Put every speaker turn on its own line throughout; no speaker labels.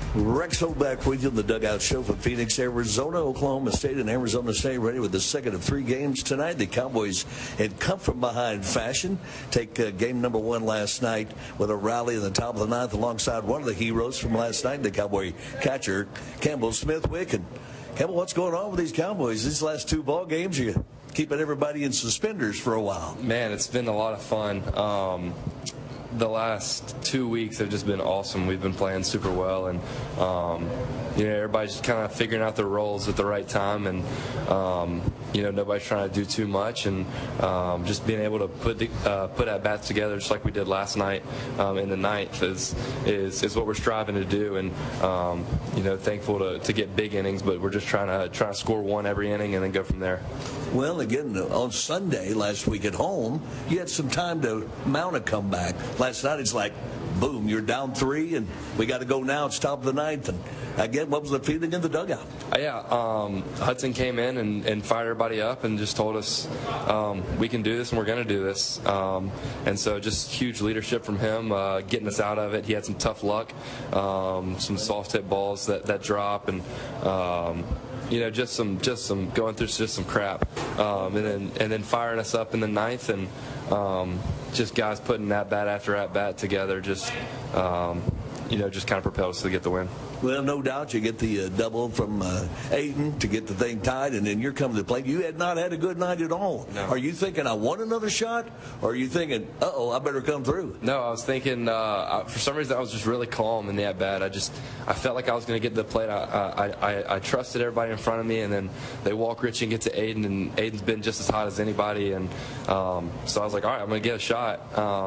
Rex Hoback with you on the Dugout Show from Phoenix, Arizona. Oklahoma State and Arizona State ready with the second of three games tonight. The Cowboys in come-from-behind fashion take game number one last night with a rally in the top of the ninth alongside one of the heroes from last night, the Cowboy catcher, Campbell Smithwick. And Campbell, what's going on with these Cowboys? These last two ball games, you keeping everybody in suspenders for a while.
Man, it's been a lot of fun. The last 2 weeks have just been awesome. We've been playing super well, and everybody's just kind of figuring out their roles at the right time, and nobody's trying to do too much, and just being able to put at bats together just like we did last night in the ninth is what we're striving to do, and thankful to get big innings, but we're just trying to score one every inning and then go from there.
Well, again, on Sunday last week at home, you had some time to mount a comeback. Last night it's like, boom, you're down 3, and we got to go now. It's top of the ninth. And again, what was the feeling in the dugout?
Hudson came in and fired everybody up and just told us we can do this and we're going to do this. And so just huge leadership from him, getting us out of it. He had some tough luck, some soft hit balls that drop, and just some going through just some crap, and then firing us up in the ninth, and just guys putting at bat after at bat together, just kind of propelled us to get the win.
Well, no doubt you get the double from Aiden to get the thing tied, and then you're coming to the plate. You had not had a good night at all.
No.
Are you thinking, I want another shot? Or are you thinking, uh-oh, I better come through?
No, I was thinking, for some reason, I was just really calm in the at-bat. I felt like I was going to get to the plate. I trusted everybody in front of me, and then they walk Richie and get to Aiden, and Aiden's been just as hot as anybody. And so I was like, all right, I'm going to get a shot.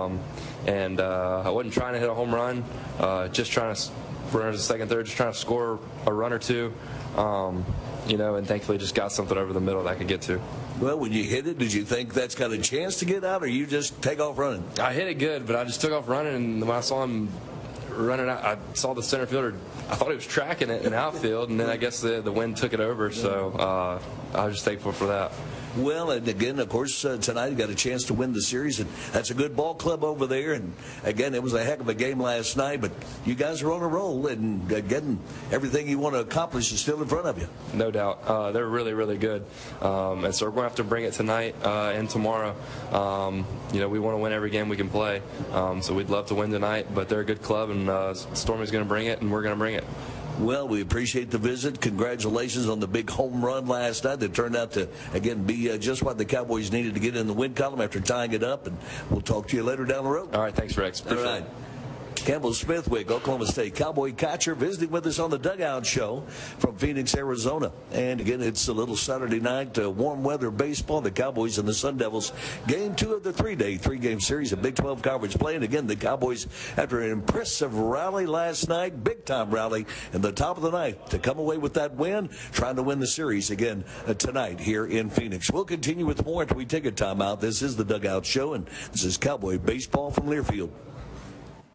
I wasn't trying to hit a home run, just trying to runners the second, third, just trying to score a run or two, and thankfully just got something over the middle that I could get to.
Well, when you hit it, did you think that's got a chance to get out, or you just take off running?
I hit it good, but I just took off running, and when I saw him running out, I saw the center fielder. I thought he was tracking it in outfield, and then I guess the wind took it over, so I was just thankful for that.
Well, and again, of course, tonight you got a chance to win the series, and that's a good ball club over there. And again, it was a heck of a game last night, but you guys are on a roll, and again, everything you want to accomplish is still in front of you.
No doubt. They're really, really good. And so we're going to have to bring it tonight and tomorrow. We want to win every game we can play. So we'd love to win tonight, but they're a good club, and Stormy's going to bring it, and we're going to bring it.
Well, we appreciate the visit. Congratulations on the big home run last night that turned out to, again, be just what the Cowboys needed to get in the win column after tying it up. And we'll talk to you later down the road.
All right, thanks, Rex. Appreciate it.
Campbell Smithwick, Oklahoma State Cowboy catcher, visiting with us on the Dugout Show from Phoenix, Arizona. And again, it's a little Saturday night, warm weather baseball. The Cowboys and the Sun Devils, game 2 of the three-game series of Big 12 Conference play. And again, the Cowboys, after an impressive rally last night, big-time rally in the top of the ninth, to come away with that win, trying to win the series again tonight here in Phoenix. We'll continue with more after we take a timeout. This is the Dugout Show, and this is Cowboy baseball from Learfield.